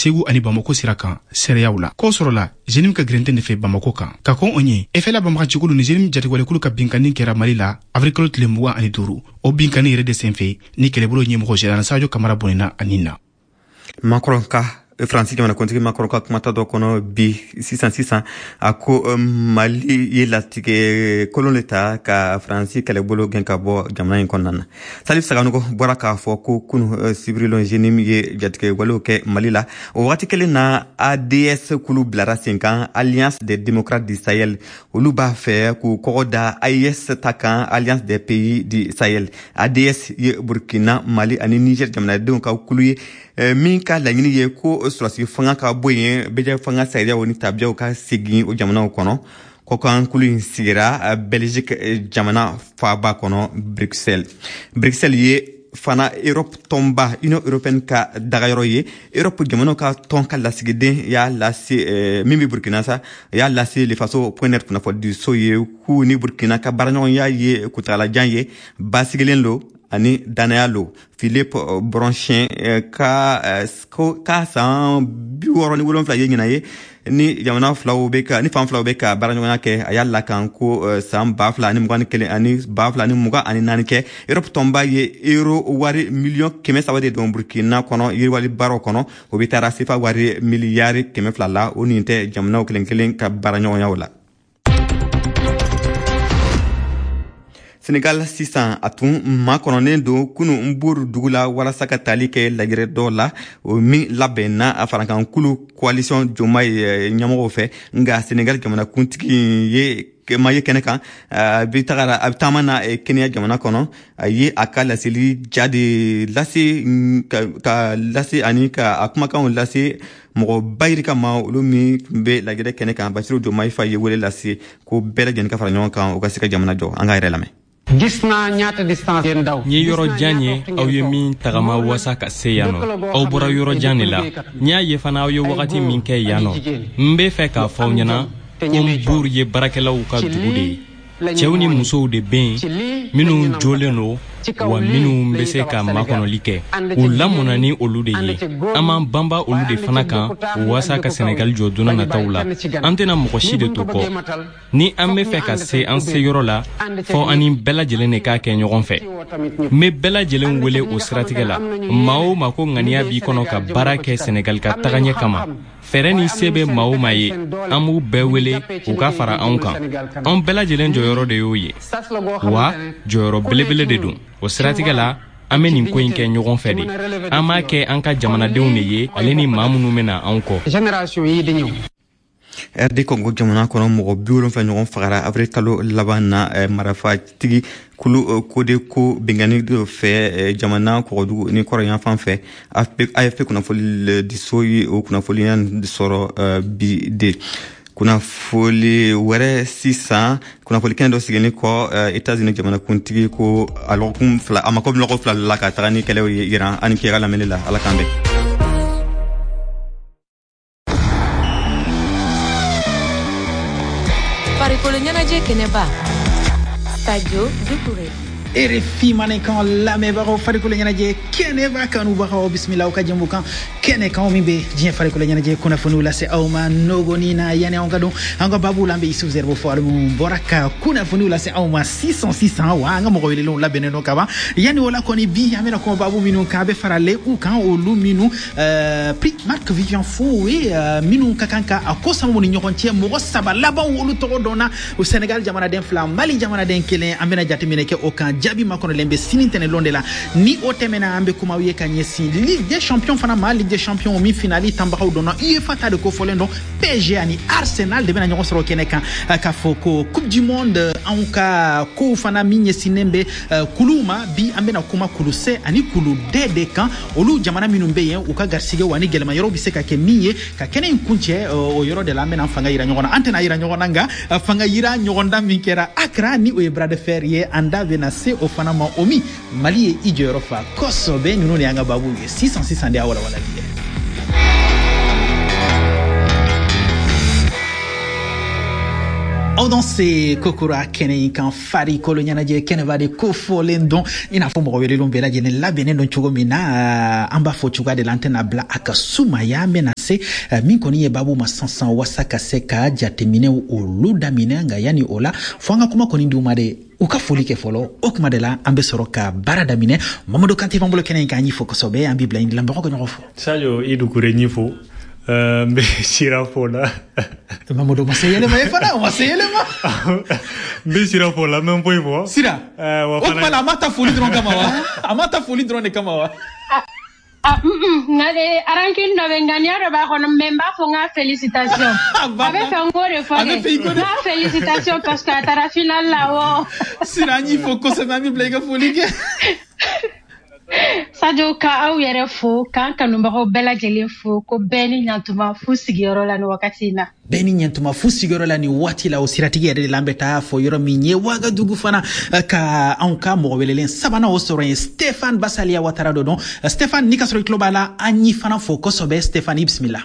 Ségou ani Bamako sira kan sereyaw la ko sɔrɔla jenim ka grenten de fɛ Bamako kan ka kɔn o ɲɛ efɛla banbagacikulu ni jenim jatigwalekulu ka binkani kɛra Mali la avril kalo tile 25 o binkani yɛrɛ de senfɛ ni kɛlɛbolo ɲɛmɔgɔ Général Sadio Kamara bɔnɛna ani na Macron ka Francis jamana kuntigi Macron ka kumata dɔ kɔnɔ bi sisan a ko Mali ye latigɛ kolon ta ka Francis kɛlɛbolo gɛn ka bɔ jamana in kɔnɔna na Salif Saganugo bɔra k'a fɔ ko kunu Cybrilon Jenim ye jatigɛwalew kɛ Mali la o wagati kelen na ADS kulu bilara sen kan Alliance des démocrates du Sahel olu b'a fɛ k'u kɔgɔ da AES ta kan Alliance des pays du Sahel ADS ye Burkina Mali ani Niger jamanadenw ka kulu ye min ka laɲini ye ko sɔrɔsigi fanga ka bɔ yen bɛɛ fanga sariyaw ni tabiyaw ka segin o jamanaw kɔnɔ ko kan kulu in sigira Belgique jamana faaba kɔnɔ Bruxelles ye fana Europe tɔnba Union européenne ka dagayɔrɔ ye Europe jamanaw ka tɔn ka lasigiden y'a lase min bɛ Burkina sa y'a lase le faso point kunnafoni so ye k'u ni Burkina ka baaraɲɔgɔnya ye kutagalajan ye basigilen lo ani danaya lo Philippe Bronchin ka san 67 ye ɲina ye ni jamana flaw be ka ni fan flaw be ka baaraɲɔgɔnya kɛ a y'a lakan ko san 2021 ani 2024 kɛ Europe tɔnba ye euro wari million 300 de don Burkina kɔnɔ yiriwali baaraw kɔnɔ o bɛ taara sefa wari miliyari 200 la o nin tɛ jamanaw kelen ka baaraɲɔgɔnyaw la Sénégal sisan a tun makɔnɔnen don kunu Mbour dugu la walasa ka tali kɛ lagɛrɛ dɔ la o min labɛnna a farankulu coalition Diomaye ɲɛmɔgɔw fɛ nka Sénégal jamana kuntigi ye kɛnɛ kan a bɛ taama na Kenya jamana kɔnɔ a ye a ka laseli ja de lase ani ka a kumakanw lase mɔgɔ bayirika ma olu min tun bɛ lagɛrɛ kɛnɛ kan Bassirou Diomaye Faye ye wele lase ko bɛɛ lajɛlen ka fara ɲɔgɔn kan u ka se ka jamana jɔ an ka yɛrɛ lamɛn gis naa ñaata distance yeen daw ñi yoro janye aw ye min tagama wasa ka se yano aw bora yoro jani la nya ye fana aw ye wakati min ke yano mbe fe ka faw nyana ko Mbour ye barakelaw ka dugu de cɛw ni musow de ben minnu joleno wa minnu bɛ se ka makɔnɔli kɛ u lamɔna ni olu de ye an m'an banba olu de fana kan wasa ka Sénégal jɔ donna nataw la an tɛna mɔgɔ si de to kɔ ni an bɛ fɛ ka se an seyɔrɔ la fɔ ani bɛɛ lajɛlen de k'a kɛ ɲɔgɔn fɛ n bɛ bɛɛ lajɛlen wele o siratigɛ la maa o maa ko ŋaniya b'i kɔnɔ ka baara kɛ Sénégal ka tagaɲɛ kama fɛrɛ ni se bɛ maa o maa ye an b'u bɛɛ wele u ka fara anw kan an bɛɛ lajɛlen jɔyɔrɔ de y'o ye wa jɔyɔrɔ belebele de don o siratigɛ la an bɛ nin ko in kɛ ɲɔgɔn fɛ de an b'a kɛ an ka jamanadenw de ye ale ni maa minnu bɛna anw kɔ génération yi di ñëw RD Congo jamana kɔnɔ mɔgɔ 70 ɲɔgɔn fagara avril kalo laban na marafatigi kulu kode ko bengani do fɛ jamana kɔgɔdugu ni kɔrɔyan fan fɛ AFP kunnafoli diso ye o kunnafoliyan sɔrɔ bi de kunnafoli wɛrɛ sisan kunnafoli kɛnɛ dɔ sigilen kɔ États-Unis jamana kuntigi ko alɔkun fila a mako lɔgɔ fila la ka taga ni kɛlɛw ye Iran ani kɛra lamɛnni la ala kan bɛ farikolo ɲɛnajɛ kɛnɛba Sadio Doucouré RFI manen kan lamɛbagaw farikolo ɲɛnajɛ kɛnɛba kanubagaw bisimilaw ka jɛmu kan kɛnɛ kan min bɛ diɲɛ farikolo ɲɛnajɛ kunnafoniw lase aw ma nogoni na yani an ka don an ka babu la an bɛ Isuf Zerbo fɔ mu bɔra ka kunnafoniw lase aw ma 600 wa an ka mɔgɔ welelenw labɛnnen don kaban yani wala kɔni bi an bɛna kuma babu minnu kan a bɛ farale u kan olu minnu prix Marc Vivian Foe minnu ka kan ka a ko sababu ni ɲɔgɔn cɛ mɔgɔ saba laban olu tɔgɔ dɔnna o Sénégal jamanaden fila Mali jamanaden kelen an bɛna jateminɛ kɛ o kan jabi makɔnɔlen bɛ sini tɛnɛlon de la ni o tɛmɛna an bɛ kumaw ye ka ɲɛsin Ligue des champions fana ma Ligue des champions min finali tanbagaw dɔnna UEFA ta de ko fɔlen don PSG ani Arsenal de bɛna ɲɔgɔn sɔrɔ kɛnɛ kan k'a fɔ ko Coupe du Monde anw ka kow fana min ɲɛsinnen bɛ kuluw ma bi an bɛna kuma kulu C ani kulu D de kan olu jamana minnu bɛ yen u ka garisɛgɛw ani gɛlɛma yɔrɔ bɛ se ka kɛ min ye ka kɛnɛ in kuncɛ o yɔrɔ de la an bɛna fanga yira ɲɔgɔn na an tɛna yira ɲɔgɔn na nka fanga yira ɲɔgɔndan min kɛra Accra ni o ye bras de fer ye an da bɛna se o fana ma o min Mali ye i jɔyɔrɔ fa kosɛbɛ ninnu de y'an ka babu ye 600 de y'a walawalali ye o don se kokura kene kan fari kolonyana je kene va de kofolen don ina fo mo wele lombe la jene la benen don chugo mina amba fo chuga de l'antenne bla akasuma ya menase min koni ye babu ma sansan wasaka seka jatemine o luda minanga yani ola fanga kuma koni nduma de uka foli ke folo okuma de la ambe soroka barada mine Mamadou Kanté fambolo kene kan yifo ko sobe ambi bla indi lamba ko nyofo sajo idu kure nyifo mbe sira fola Mamadou maseyele ma efana maseyele ma mbe sira fola même point fo sira okuma la mata foli dron kama wa amata foli dron kama wa ngade arankin no bengania ba kono memba fo nga félicitations avec un gros effort na félicitations parce que atara final la wo sirani fo ko se mami blega folike Sadio ka aw yɛrɛ fo kan kanubagaw bɛɛ lajɛlen fo ko bɛɛ ni ɲantuma fu sigiyɔrɔ la ni wagati na bɛɛ ni ɲantuma fu sigiyɔrɔ la ni waati la o siratigi yɛrɛ de la an bɛ taa fɔ yɔrɔ min ye Wagadugu fana ka anw ka mɔgɔ welelen sabanan o sɔrɔ ye Stéphane Basalia Ouattara do don Stéphane ni ka sɔrɔ i tulo b'a la an y'i fana fo kosɛbɛ Stéphane i bisimila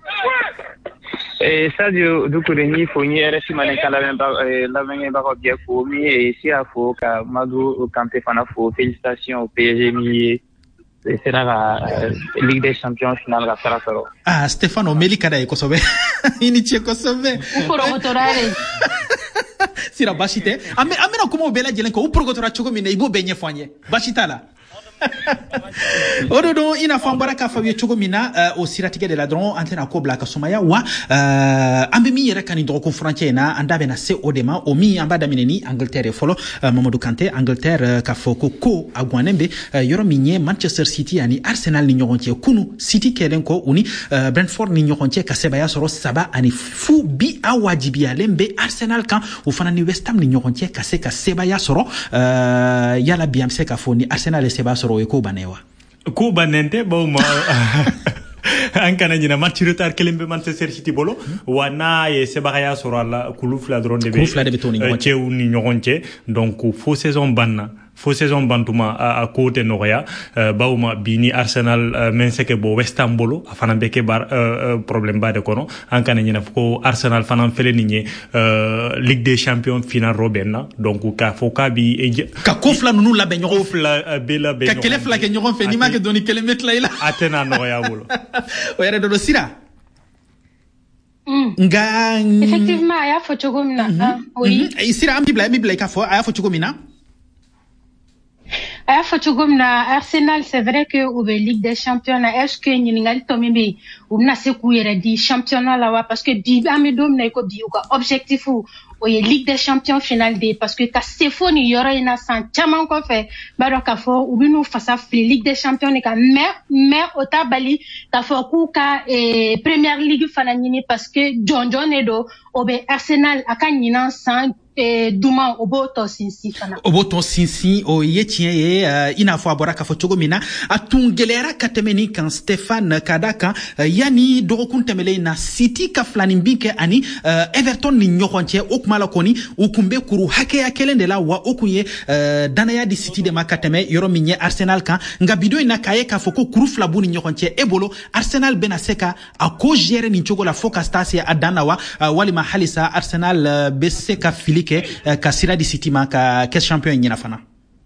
Sadio Doucouré ni fo ni RFI Malenka lamɛnbagaw bɛɛ fo min ye Sia fo ka Mamadou Kanté fana fo félicitations au PSG min ye sera ka Ligue des Champions finale ka sara sɔrɔ Stéphane o meli ka da ye kosɛbɛ i ni ce kosɛbɛ u porogotorare sira basi tɛ an bɛna kuma o bɛɛ lajɛlen kɔ u porogotora cogo min na i b'o bɛɛ ɲɛfɔ an ye basi t'a la ododo ina fambara ka fawiye cogo mina o siratige de la dron antena ko bla ka sumaya wa ambe mi yere kan ndoko frontier na anda bena se odema o mi amba damine ni Angleterre folo Mamadou Kanté Angleterre ka foko ko agwanembe yoro minye Manchester City ani Arsenal ni nyogontie kunu City kelen ko uni Brentford ni nyogontie ka sebaya soro saba ani fu bi awajibi alembe Arsenal kan o fana ni West Ham ni nyogontie ka se ka sebaya soro yala biamse ka foni Arsenal e sebaya soro e ko banewa ko banente bawma an kana nyina match retard kelembe Manchester City bolo wana ye sebaya sorala kulufla drone de chew ni nyogonche donc faux saison bantuma a côté noya bawma bini Arsenal menseke bo West Ham bolo afana beke bar problème ba de kono an kana nyina ko Arsenal fana fele ni Ligue des Champions final robenna donc ka foka bi ka kofla nunu la benyo kofla bela benyo ka kelefla ke nyogon fe ni ma ke doni kelemet layla atena noya bolo o yare do sira nga effectivement ya fo chogo mina oui sira am bibla ka fo ya fo chogo mina Arsenal, c'est vrai que au Ligue des Champions, est-ce que Ningali Tomimbi ou Nase Kouyere dit championnat là parce que bi amedom na ko bi ko objectif ou Ligue des Champions finale des parce que ka sefoni yoro ina san chaman ko fe baro ka fo ou binu face à Ligue des Champions ni ka mais otabali ka fo ku ka Premier League fananini parce que John Edo obe Arsenal akanyina san duma oboto sinsi o yetien ye ina fo abora ka fo chogo mina atungelera katemeni kan Stéphane Kadaka yani dogokun temele na City ka flanimbike ani Everton ni nyokonche okmala koni ukumbe kuru hake ya kelende la wa okuye danaya di City de makateme yoro minye Arsenal kan ngabido ina kaye ka foko kuru flabu ni nyokonche ebolo Arsenal benaseka ako gere ni chogo la foka stasi adana wa wali mahalisa Arsenal beseka filike ka sira di City ma ka kes champion nyina fana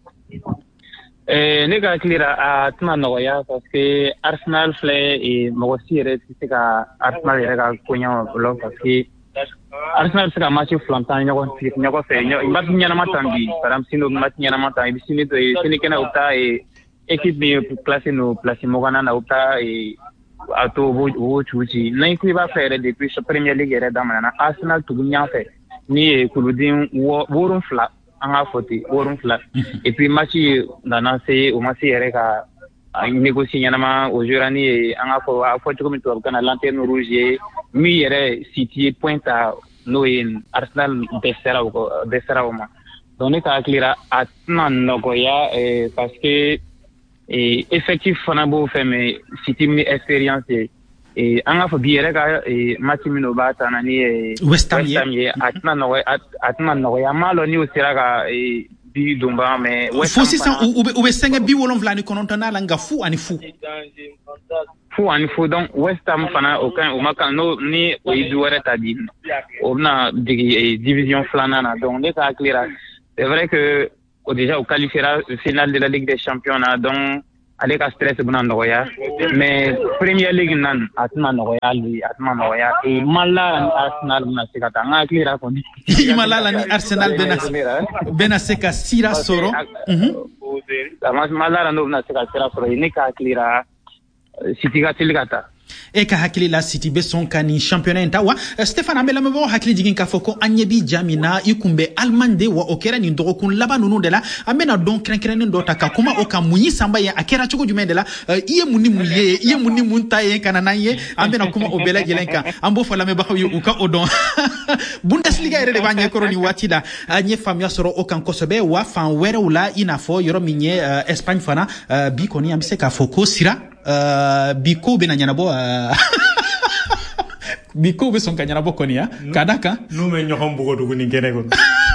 ne ga klira a tuma noya parce que Arsenal flay et mogosi re c'est ka Arsenal re ga konya lo parce que Arsenal c'est ka match flantan nyoko fe nyoko nyana matambi param sino match nyana matambi sino to senikena opta et équipe bi placer mogana na opta et ato wo chuchi na ku ba faire depuis Premier League re da mana Arsenal to nya fe ni kuludin worun flat anga foti worun flat et puis match dana c'est au match yere ka négocier yanama au jurani anga fo comme to kana lanterne rouge mi yere City pointa no in Arsenal desera ma donc ka clear atna nogoya parce que effectif fanabo fait mais City mi expérience et anga fo biere ka match mino bata nani West Ham atna no ya malo ni usira ka bi dumba mais West Ham fo 600 ou be senga bi wolon vlani konontana la nga fu ani fu fu donc West Ham fana o maka no ni o iduare tadi o na division flanana donc ne ka clear c'est vrai que déjà au qualifiera finale de la Ligue des Champions donc avec un stress buna noya mais Premier League nan atma noya et mala Arsenal buna sekata nga clear ko ni mala ni Arsenal benaseka sira soro mala no buna sekata sira soro ni ka clear City ga tiligata e ka hakili la City be son kani championnat ntawa Stéphane amela mebo hakili jigin ka foko anyebi jamina ikumbe almande wa okera ni ndoko kun laba nunu de la amena don krenkren ndo taka kuma oka munyi samba ya akera chugo jume de la iye muni munta ye kanana ye amena kuma obela gelenka ambo fola me bakhaw uka odon Bundesliga ere de banye koroni watida anye famia soro okan kosobe wa fan were ula inafo yoro minye Espagne fana bi koni ambise ka foko sira biko be na nyanabo biko be son kanyana bokoni ya kadaka no me nyohom bugo dugu ni gene gon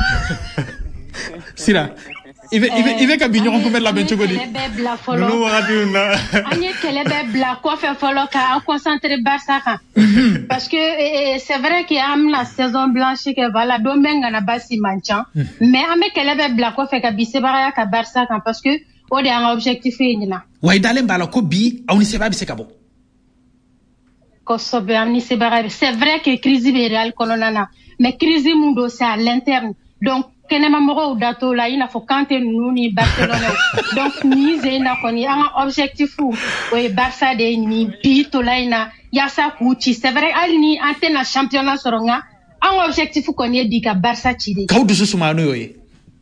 sira ive ka binyo ko la bencho godi no wadi na anye kelebe bla ko fe folo ka concentrer Barça parce que c'est vrai qu'il y a la saison blanche que voilà domenga na basi manchan mais ame kelebe bla ko fe ka bisebara ka Barça parce que o de un objectif ina way dalen bala ko bi awni seba bi sekabo ko sobe amni sebara c'est vrai que crise réelle kolonana mais crise mundo c'est à l'interne donc kenema moro dato la ina fo kante nuni Barcelone donc ni zena koni un objectif ou Barça de ni bito la ina yasa kuchi c'est vrai alni antena championnat soronga un objectif koni di ka Barça chidi kawdu susuma no yoy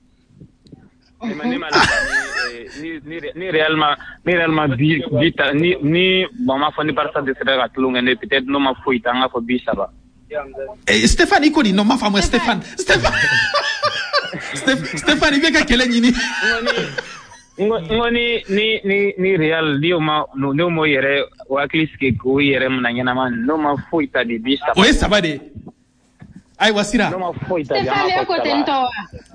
ni réellement bita ni mama fani Barça de sera tulunga ne peut-être no ma fuita nga fo bisaba Stéphane ikoni no ma famo Stéphane ibeka kele nyini ngoni ni real dio ma no mo yere wa kliske ko yere mnanyana man no ma fuita di bisaba o sabade ay wasira no ma fuita di Stéphane ko tento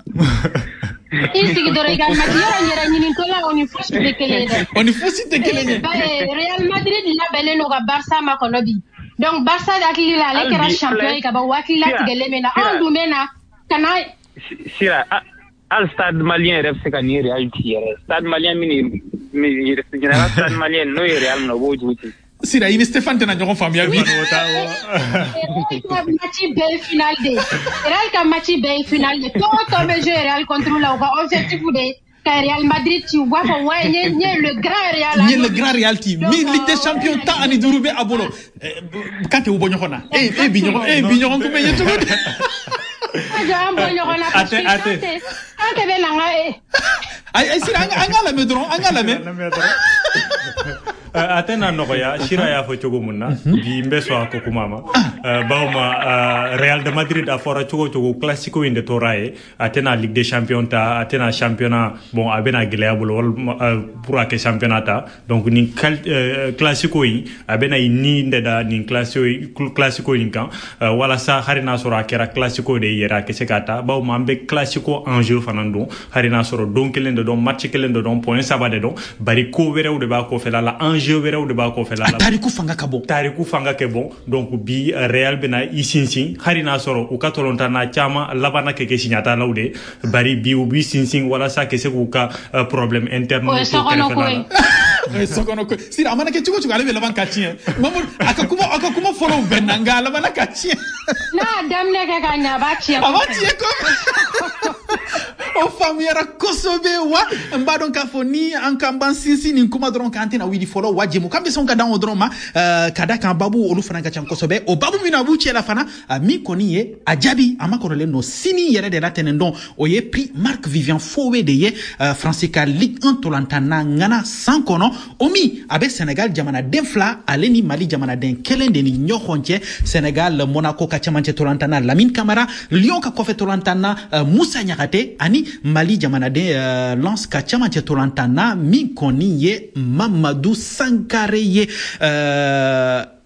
Isi do Real Madrid yera nyini tola oni fusi de kelele Real Madrid la bele no ga Barça ma konobi donc Barça dakli la le kera champion ka ba wakli la tigele mena andu mena kana sira al stade malien ref se kan reality stade malien mini général stade malien no Real no bojuti sira ini Stéphane tena nyogon famia bi match belle finale de Real ka match belle finale de to me jeu Real contre la objectif de Real Madrid tu vois pour ouais le grand Real team mi Ligue des Champions ta ani durube abolo kate u bonyo khona binyo ko me yetu ate benanga ay sira angala me atena noya shira ya fo chogo munna bi mbeso ko kumama bawma Real de Madrid a fora chogo classico inde torae atena Ligue des Champions ta atena championnat bon abena geleabul wal pour que championnat ta donc ni classico yi abena ni ndeda ni classico yi kan wala sa harina sora kera classico de yera ke sekata bawma be classico en jeu fanando harina soro donc kelende don match kelende don point sabade don bari ko were de ba ko fela la enjeu were de ba ko fela la tariku fanga ke bon donc bi Real bena isinsin harina soro u katolonta na chama labana ke signata lawde bari bi sinsin wala sa ke se ku ka problème interne ko fela sokono ko sira amana ke chugo ale laban kachien mamu akakuma follow benanga labana kachien na damne ke kanya bachi ko o famiera kosobe wa mbadon kafoni ankamba sinsi ni kuma dron kante na widi follow waje mu kambe songa dan odroma kada kan babu olu fana ka chan kosobe o babu mina buchi la fana mi koni ye ajabi amakoro le no sini yere de la tenendon o ye prix Marc Vivian Fowe de ye Francica Ligue 1 tolantana ngana sankono omi abe Sénégal jamana denfla aleni Mali jamana den kelende ni nyokhonche Sénégal Monaco ka chamanche tolantana Lamine Camara Lyon ka kofe tolantana Moussa Niakate ani Mali jamana de Lance ka chamanche tolantana mi koni ye Mamadou Sankare ye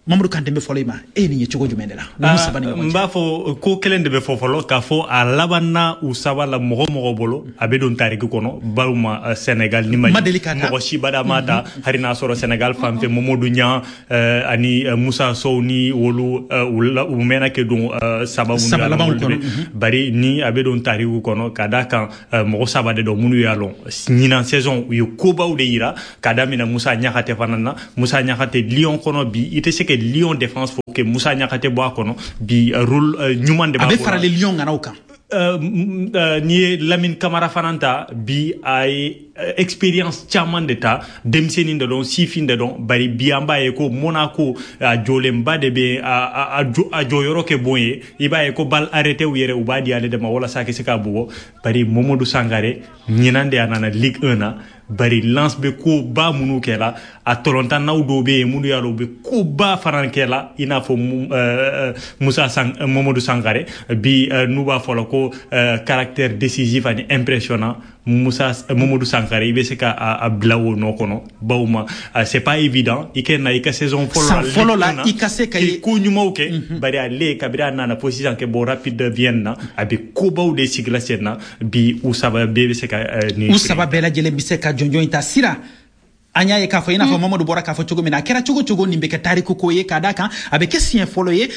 Mamadou Kanté be folema ni cogo jumende la Moussa Bani mba fo ko kelen de be fofolo ka fo a labanna u sabala mogo bolo abe don tariki kono baluma Sénégal ni Mali mogo shibada mata harina soro Sénégal famfe Mamadou Nya ani Moussa Sow ni wolu u mena ke don sababu bari ni abe don tariki kono kada kan mogo sabade do munu yalon nyina saison yu koba u de ira kada mina Moussa Nyakate fanana Moussa Nyakate Lyon kono bi ite que Lyon défense faut que Moussa Nyakate boa kono bi rôle ñuman de ba abe farale Lyon ngana uka ni Lamine Camara fananta bi ay expérience chaman d'état demseni de don sifin de don bari biamba e ko Monaco a jolemba de be a joyoro ke boye iba e ko bal arrêté ou yere ou ba di ale de ma wala sake sika bugo bari Momodou Sangaré ñinande anana Ligue 1 bari lance be ko ba munu kela a tolonta nawdo be munu yalo be ko ba farankela ina fo Momodou Sangaré bi nuba folo ko caractère décisif ani impressionnant Momodou Sangaré ibe se ka a blawo no kono bawma c'est pas évident ikena ika saison folo la ikase kay ko nyumo ke bari ale kabira nana position ke bo rapide vienna abi ko baw de sigla senna bi usaba be se ka ni usaba bela jele bi se ka jonjon ta sira anya ye ka fo ina fo Mamadou Bora ka fo cogo mina kera cogo ni be ka tariku ko ye kada kan abe ke sien folo ye